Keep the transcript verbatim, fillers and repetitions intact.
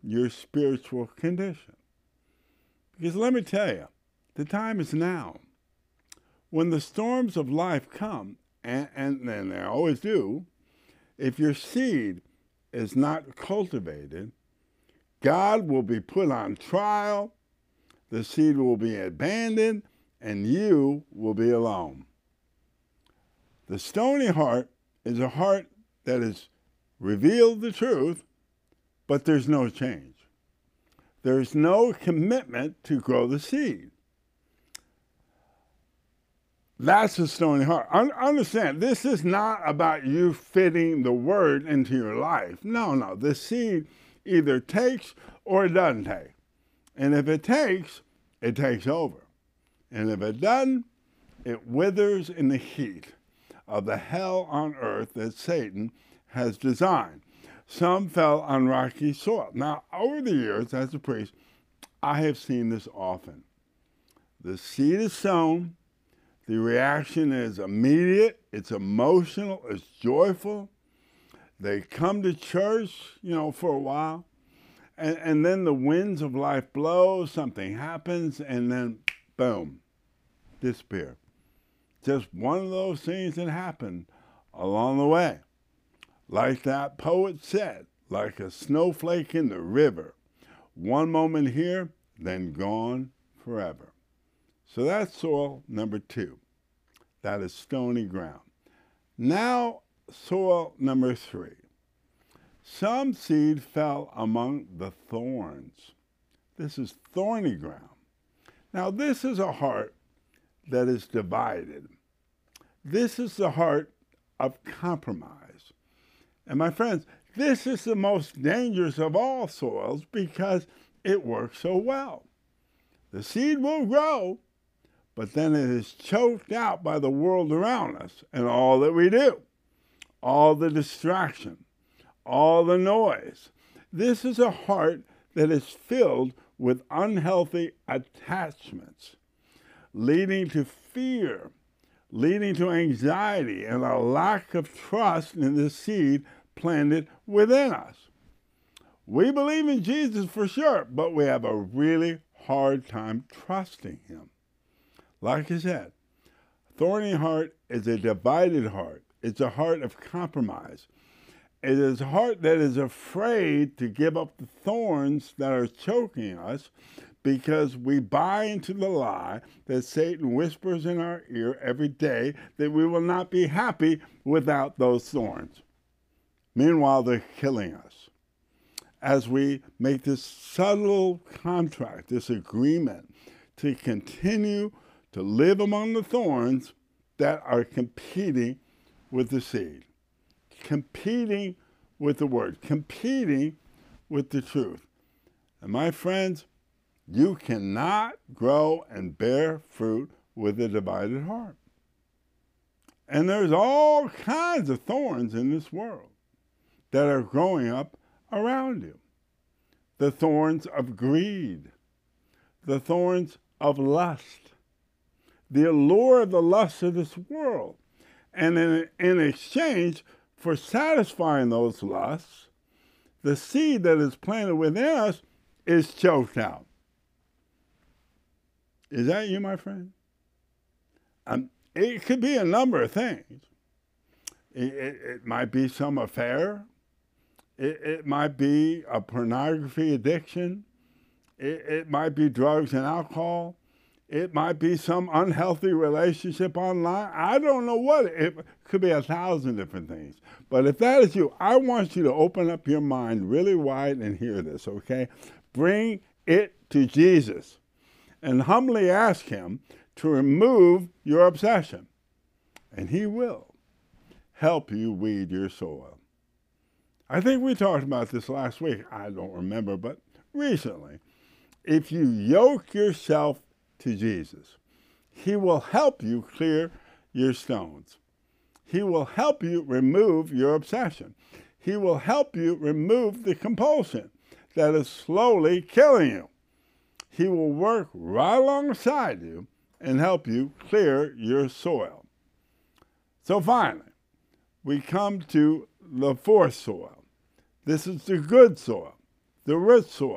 your spiritual condition. Because let me tell you, the time is now. When the storms of life come, and, and, and they always do, if your seed is not cultivated, God will be put on trial, the seed will be abandoned, and you will be alone. The stony heart is a heart that has revealed the truth, but there's no change. There's no commitment to grow the seed. That's a stony heart. Understand, this is not about you fitting the word into your life. No, no. The seed either takes or it doesn't take. And if it takes, it takes over. And if it doesn't, it withers in the heat of the hell on earth that Satan has designed. Some fell on rocky soil. Now, over the years, as a priest, I have seen this often. The seed is sown. The reaction is immediate, it's emotional, it's joyful. They come to church, you know, for a while, and, and then the winds of life blow, something happens, and then, boom, disappear. Just one of those things that happened along the way. Like that poet said, like a snowflake in the river. One moment here, then gone forever. So that's soil number two. That is stony ground. Now, soil number three. Some seed fell among the thorns. This is thorny ground. Now, this is a heart that is divided. This is the heart of compromise. And my friends, this is the most dangerous of all soils because it works so well. The seed will grow, but then it is choked out by the world around us and all that we do, all the distraction, all the noise. This is a heart that is filled with unhealthy attachments, leading to fear, leading to anxiety and a lack of trust in the seed planted within us. We believe in Jesus for sure, but we have a really hard time trusting him. Like I said, a thorny heart is a divided heart. It's a heart of compromise. It is a heart that is afraid to give up the thorns that are choking us because we buy into the lie that Satan whispers in our ear every day that we will not be happy without those thorns. Meanwhile, they're killing us. As we make this subtle contract, this agreement to continue to live among the thorns that are competing with the seed, competing with the word, competing with the truth. And my friends, you cannot grow and bear fruit with a divided heart. And there's all kinds of thorns in this world that are growing up around you. The thorns of greed, the thorns of lust, the allure of the lust of this world. And in, in exchange for satisfying those lusts, the seed that is planted within us is choked out. Is that you, my friend? Um, it could be a number of things. It, it, it might be some affair. It, it might be a pornography addiction. It, it might be drugs and alcohol. It might be some unhealthy relationship online. I don't know what. It could be a thousand different things. But if that is you, I want you to open up your mind really wide and hear this, okay? Bring it to Jesus and humbly ask him to remove your obsession. And he will help you weed your soil. I think we talked about this last week. I don't remember, but recently. If you yoke yourself to Jesus, he will help you clear your stones. He will help you remove your obsession. He will help you remove the compulsion that is slowly killing you. He will work right alongside you and help you clear your soil. So finally, we come to the fourth soil. This is the good soil. the root soil.